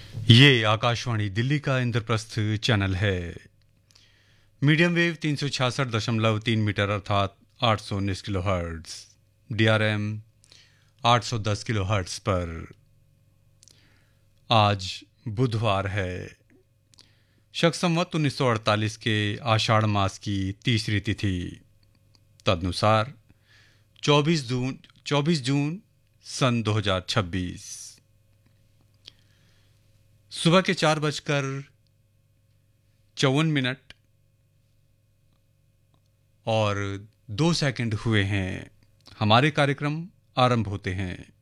ये आकाशवाणी दिल्ली का इंद्रप्रस्थ चैनल है। मीडियम वेव 366.3 मीटर अर्थात 819 kilo hertz, DRM 810 kilo hertz पर। आज बुधवार है, शक संवत 1948 के आषाढ़ मास की तीसरी तिथि, तदनुसार 24 जून सन 2026। सुबह के 4:54 और 2 सेकंड हुए हैं। हमारे कार्यक्रम आरंभ होते हैं।